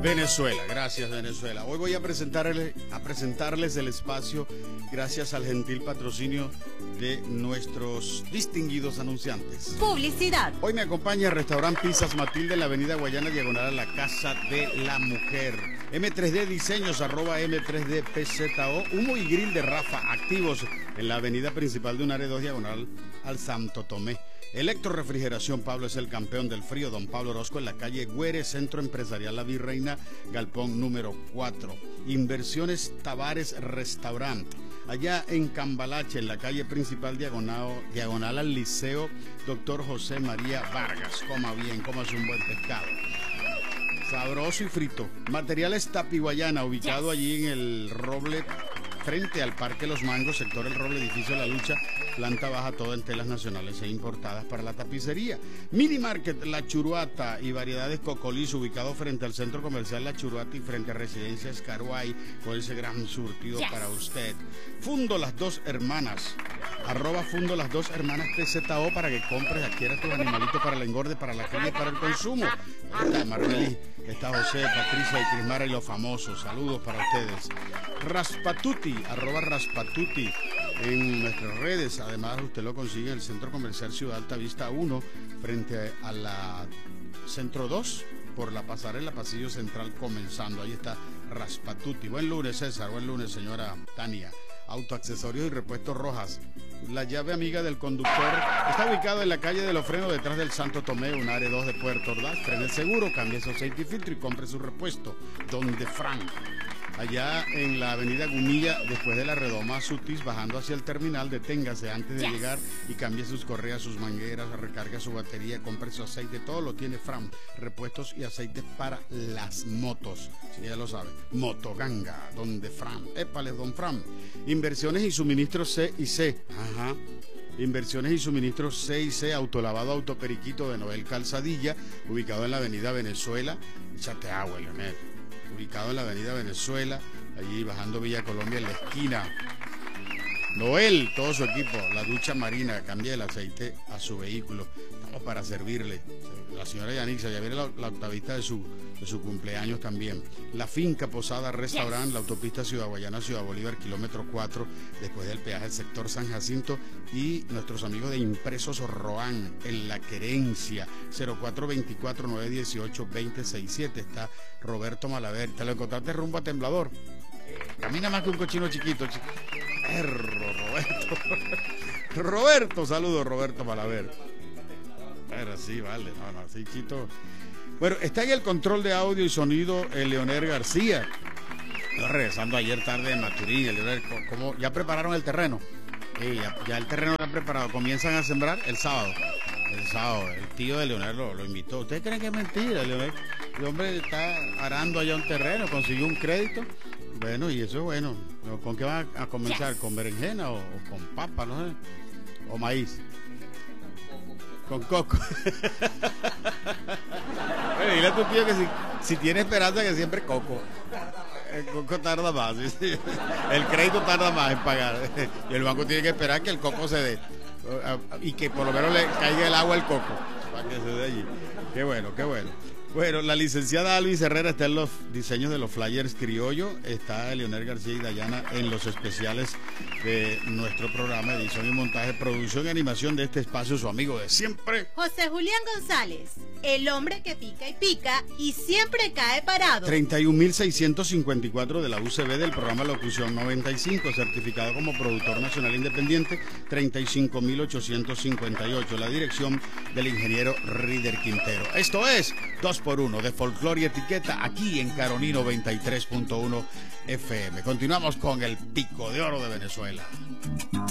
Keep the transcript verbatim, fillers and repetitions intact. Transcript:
Venezuela, gracias Venezuela. Hoy voy a presentarles, a presentarles el espacio gracias al gentil patrocinio de nuestros distinguidos anunciantes. Publicidad. Hoy me acompaña el restaurante Pizzas Matilde en la avenida Guayana, diagonal a la Casa de la Mujer. M tres D Diseños, arroba M tres D P Z O. Humo y grill de Rafa, activos en la avenida principal de Unare dos, diagonal al Santo Tomé. Electrorefrigeración Pablo es el campeón del frío. Don Pablo Orozco en la calle Güere, Centro Empresarial La Virreina, Galpón número cuatro. Inversiones Tavares Restaurant, allá en Cambalache, en la calle principal diagonal, diagonal al Liceo Doctor José María Vargas. Coma bien, comas un buen pescado. Sabroso y frito. Materiales Tapi Guayana, ubicado yes. allí en el Roble, frente al Parque Los Mangos, sector El Roble, edificio La Lucha, planta baja, todo en telas nacionales e importadas para la tapicería. Mini Market La Churuata y variedades Cocolís, ubicado frente al Centro Comercial La Churuata y frente a Residencias Caruay, con ese gran surtido yes. para usted. Fundo Las Dos Hermanas, arroba Fundo Las Dos Hermanas P Z O, para que compres, adquieras tus animalitos para el engorde, para la cría y para el consumo. Ahí está Marley, está José, Patricia y Crismara y los famosos. Saludos para ustedes. Raspatuti, arroba Raspatuti en nuestras redes. Además, usted lo consigue en el Centro Comercial Ciudad Alta Vista uno, frente a la Centro dos, por la pasarela Pasillo Central comenzando. Ahí está Raspatuti. Buen lunes, César. Buen lunes, señora Tania. Autoaccesorios y repuestos Rojas. La llave amiga del conductor está ubicado en la calle de los Frenos, detrás del Santo Tomé, un área dos de Puerto Ordaz. Frene seguro, cambie su aceite y filtro y compre su repuesto. Donde Frank. Allá en la avenida Gunilla, después de la redoma Sutis, bajando hacia el terminal, deténgase antes de yes. llegar y cambie sus correas, sus mangueras, recargue su batería, compre su aceite, todo lo tiene Fram, repuestos y aceites para las motos, si ya lo sabe. Motoganga, donde Fram, épale, don Fram. Inversiones y suministros C y C, ajá. Inversiones y suministros C y C, autolavado Autoperiquito de Noel Calzadilla, ubicado en la avenida Venezuela. Échate agua, Leonel. Ubicado en la avenida Venezuela, allí bajando Villa Colombia en la esquina. Noel, todo su equipo, la ducha marina, cambia el aceite a su vehículo. Estamos para servirle. La señora Yanixa, ya viene la, la octavista de su, de su cumpleaños también. La Finca Posada Restaurant, yes. la autopista Ciudad Guayana, Ciudad Bolívar, kilómetro cuatro, después del peaje del sector San Jacinto. Y nuestros amigos de Impresos Roan, en La Querencia, cero cuatro dos cuatro, nueve uno ocho, dos cero seis siete. Está Roberto Malaver. ¿Te lo encontraste rumbo a Temblador? Camina más que un cochino chiquito. Ch Perro, Roberto. Roberto, saludos, Roberto Malaver. Pero sí, vale, no, no, sí, chito. Bueno, está en el control de audio y sonido el Leonel García. Yo regresando ayer tarde de Maturín, el Leonel, ¿cómo? ¿Ya prepararon el terreno? Sí, ya, ya el terreno está preparado. Comienzan a sembrar el sábado. El sábado, el tío de Leonel lo, lo invitó. ¿Ustedes creen que es mentira, Leonel? El hombre está arando allá un terreno, consiguió un crédito. Bueno, y eso es bueno. ¿Con qué van a comenzar? Yes. ¿Con berenjena o, o con papa, no sé? ¿O maíz? Con coco. Bueno, dile a tu tío que si, si tiene esperanza, que siempre coco. El coco tarda más. ¿Sí? El crédito tarda más en pagar. Y el banco tiene que esperar que el coco se dé. Y que por lo menos le caiga el agua al coco. Para que se dé allí. Qué bueno, qué bueno. Bueno, la licenciada Alvis Herrera está en los diseños de los flyers criollo, está Leonel García y Dayana en los especiales de nuestro programa, edición y montaje, producción y animación de este espacio, su amigo de siempre, José Julián González, el hombre que pica y pica y siempre cae parado. treinta y un mil seiscientos cincuenta y cuatro de la U C B del programa Locución noventa y cinco, certificado como productor nacional independiente, treinta y cinco mil ochocientos cincuenta y ocho, la dirección del ingeniero Rider Quintero. Esto es dos por uno de Folclore y Etiqueta, aquí en Caroní noventa y tres punto uno F M. Continuamos con el Pico de Oro de Venezuela.